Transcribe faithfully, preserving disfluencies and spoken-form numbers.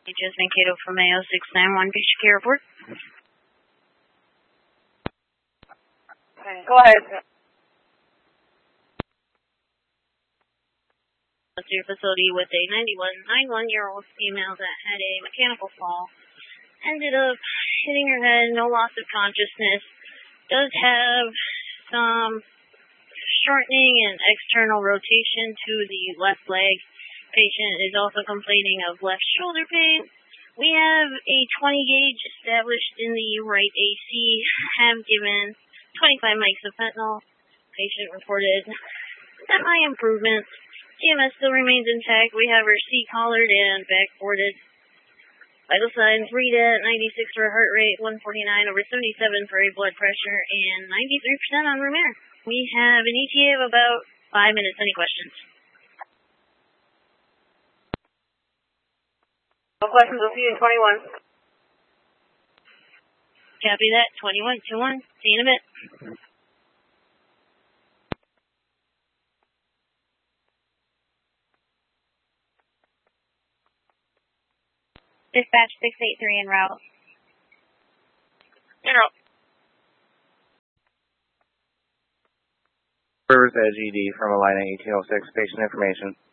Jasmine Cato from A O six nine one, patient care report. Go ahead. To your facility with a ninety-one, ninety-one-year-old female that had a mechanical fall. Ended up hitting her head, no loss of consciousness. Does have some shortening and external rotation to the left leg. Patient is also complaining of left shoulder pain. We have a twenty gauge established in the right A C. Have given twenty-five mics of fentanyl. Patient reported semi-improvement. G M S still remains intact. We have her seat collared and backboarded. Vital signs read at ninety-six for a heart rate, one forty-nine over seventy-seven for a blood pressure, and ninety-three percent on room air. We have an E T A of about five minutes. Any questions? No questions. We'll see you in twenty-one. Copy that. twenty-one, two one. See you in a bit. Dispatch six eight three en route. En route. Rivers Edge E D from Alina eighteen oh six, patient information.